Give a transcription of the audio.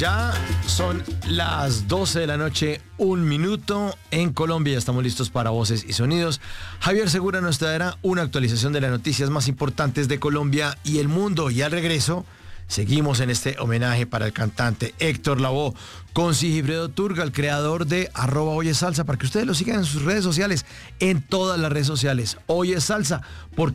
Ya son las 12 de la noche, 1 minuto en Colombia. Ya estamos listos para Voces y Sonidos. Javier Segura nos traerá una actualización de las noticias más importantes de Colombia y el mundo. Y al regreso, seguimos en este homenaje para el cantante Héctor Lavoe con Sigifredo Turga, el creador de @Oye Salsa, para que ustedes lo sigan en sus redes sociales, en todas las redes sociales. Oye Salsa, porque